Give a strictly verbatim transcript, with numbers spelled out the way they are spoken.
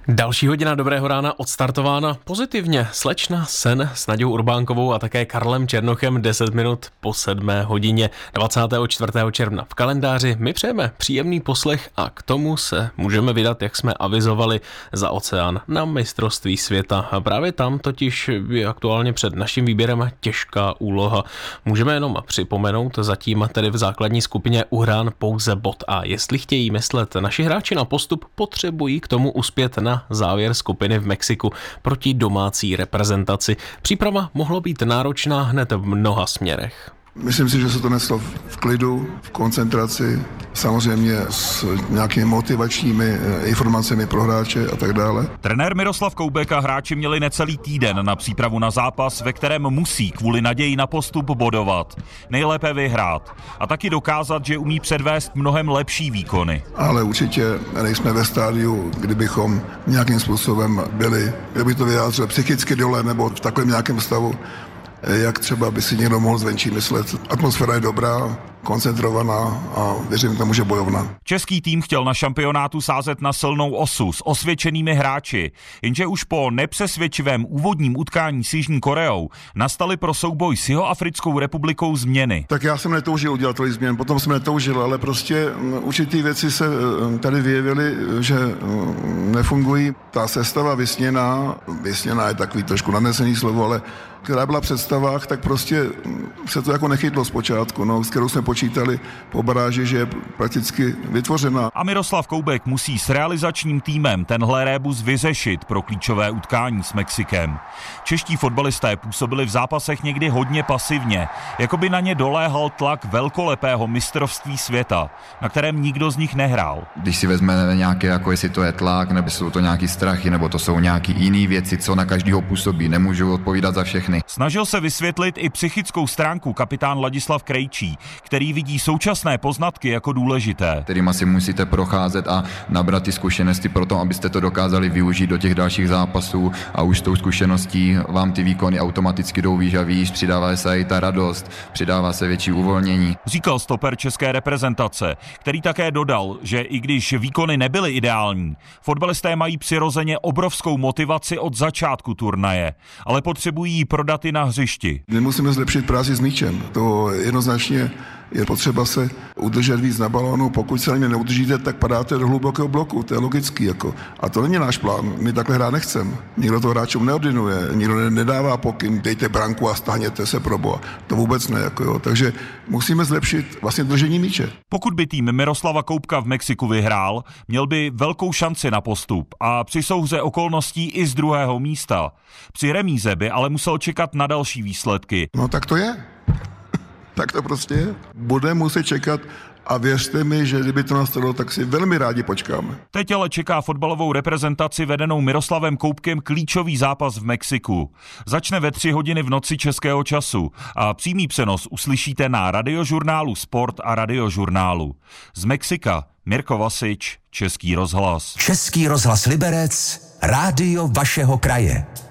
Další hodina Dobrého rána odstartována pozitivně. Slečna Sen s Naďou Urbánkovou a také Karlem Černochem deset minut po sedmé hodině dvacátého čtvrtého června v kalendáři. My přejeme příjemný poslech a k tomu se můžeme vydat, jak jsme avizovali, za oceán na mistrovství světa. A právě tam totiž je aktuálně před naším výběrem těžká úloha. Můžeme jenom připomenout, zatím tedy v základní skupině uhrán pouze bod a jestli chtějí myslet naši hráči na postup, potřebují k tomu uspět na závěr skupiny v Mexiku proti domácí reprezentaci. Příprava mohla být náročná hned v mnoha směrech. Myslím si, že se to neslo v klidu, v koncentraci, samozřejmě s nějakými motivačními informacemi pro hráče a tak dále. Trenér Miroslav Koubek a hráči měli necelý týden na přípravu na zápas, ve kterém musí kvůli naději na postup bodovat. Nejlépe vyhrát a taky dokázat, že umí předvést mnohem lepší výkony. Ale určitě nejsme ve stádiu, kdybychom nějakým způsobem byli, kdyby to vyjádřil psychicky dole nebo v takovém nějakém stavu, jak třeba by si někdo mohl zvenčí myslet. Atmosféra je dobrá, koncentrovaná a věřím tomu, že bojovná. Český tým chtěl na šampionátu sázet na silnou osu s osvědčenými hráči, jenže už po nepřesvědčivém úvodním utkání s Jižní Koreou nastaly pro souboj s Jihoafrickou republikou změny. Tak já jsem netoužil udělat tolik změn, potom jsem netoužil, ale prostě určitý věci se tady vyjevily, že nefungují. Ta sestava vysněná, vysněná je takový trošku nadnesený slovo, ale která byla v představách, tak prostě se to jako nechytlo zpočátku, no, s kterou jsme počítali po baráži, že je prakticky vytvořena. A Miroslav Koubek musí s realizačním týmem tenhle rébus vyřešit pro klíčové utkání s Mexikem. Čeští fotbalisté působili v zápasech někdy hodně pasivně, jako by na ně doléhal tlak velkolepého mistrovství světa, na kterém nikdo z nich nehrál. Když si vezmeme nějaké, jako jestli to je tlak, nebo jsou to nějaký strachy, nebo to jsou nějaké jiné věci, co na každého působí, nemůžu odpovídat za všechny. Snažil se vysvětlit i psychickou stránku kapitán Ladislav Krejčí, který vidí současné poznatky jako důležité. Kterým asi musíte procházet a nabrat ty zkušenosti pro to, abyste to dokázali využít do těch dalších zápasů a už s tou zkušeností vám ty výkony automaticky jdou výš a výš, přidává se i ta radost, přidává se větší uvolnění. Říkal stoper české reprezentace, který také dodal, že i když výkony nebyly ideální, fotbalisté mají přirozeně obrovskou motivaci od začátku turnaje, ale potřebují prodat i na hřišti. My musíme zlepšit práci s míčem. To jednoznačně je potřeba se udržet víc na balónu. Pokud se na ně neudržíte, tak padáte do hlubokého bloku. To je logický. Jako. A to není náš plán. My takhle hrát nechceme. Nikdo to hráčům neordinuje. Nikdo nedává pokyn, dejte branku a stáhněte se pro boha. To vůbec ne. Jako jo. Takže musíme zlepšit vlastně držení míče. Pokud by tým Miroslava Koubka v Mexiku vyhrál, měl by velkou šanci na postup a při souhře okolností i z druhého místa. Při remíze by ale musel čekat na další výsledky. No tak to je. Tak to prostě je. Bude muset čekat a věřte mi, že kdyby to nastalo, tak si velmi rádi počkáme. Teď ale čeká fotbalovou reprezentaci vedenou Miroslavem Koubkem klíčový zápas v Mexiku. Začne ve tři hodiny v noci českého času a přímý přenos uslyšíte na Radiožurnálu Sport a Radiožurnálu. Z Mexika Mirko Vasič, Český rozhlas. Český rozhlas Liberec, rádio vašeho kraje.